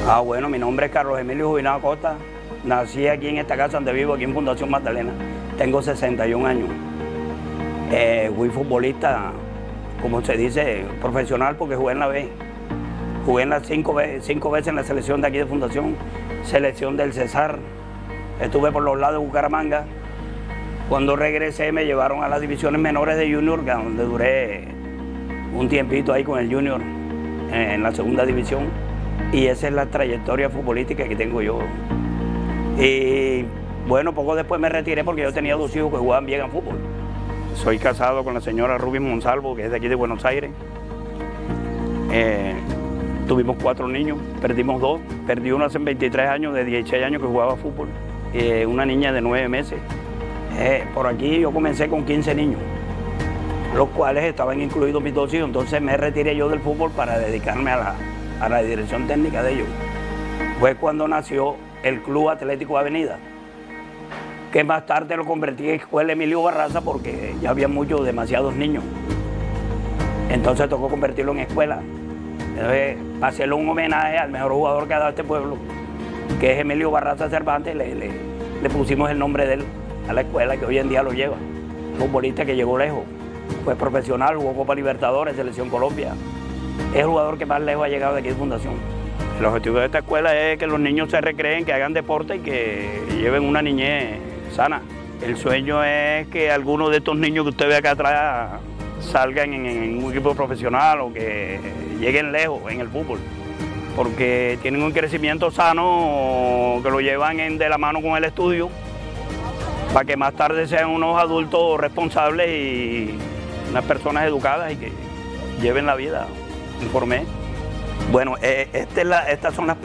Bueno, mi nombre es Carlos Emilio Jubinado Acosta. Nací aquí en esta casa donde vivo, aquí en Fundación Magdalena. Tengo 61 años. Fui futbolista, como se dice, profesional porque jugué en la B. Jugué en las cinco veces en la selección de aquí de Fundación, selección del Cesar. Estuve por los lados de Bucaramanga. Cuando regresé me llevaron a las divisiones menores de Junior, donde duré un tiempito ahí con el Junior en la segunda división. Y esa es la trayectoria futbolística que tengo yo. Y bueno, poco después me retiré porque yo tenía 2 hijos que jugaban bien al fútbol. Soy casado con la señora Ruby Monsalvo, que es de aquí de Buenos Aires. Tuvimos 4 niños, perdimos 2. Perdí uno hace 23 años, de 16 años que jugaba fútbol. Una niña de 9 meses. Por aquí yo comencé con 15 niños, los cuales estaban incluidos mis 2 hijos. Entonces me retiré yo del fútbol para dedicarme a la dirección técnica de ellos. Fue cuando nació el Club Atlético Avenida, que más tarde lo convertí en Escuela Emilio Barraza porque ya había demasiados niños. Entonces tocó convertirlo en escuela. Entonces, para hacerle un homenaje al mejor jugador que ha dado este pueblo, que es Emilio Barraza Cervantes, le pusimos el nombre de él a la escuela, que hoy en día lo lleva. Futbolista que llegó lejos, fue profesional, jugó Copa Libertadores, Selección Colombia. Es el jugador que más lejos ha llegado de aquí de Fundación. El objetivo de esta escuela es que los niños se recreen, que hagan deporte y que lleven una niñez sana. El sueño es que algunos de estos niños que usted ve acá atrás salgan en un equipo profesional o que lleguen lejos en el fútbol, porque tienen un crecimiento sano que lo llevan de la mano con el estudio, para que más tarde sean unos adultos responsables y unas personas educadas y que lleven la vida informe. Bueno, estas son las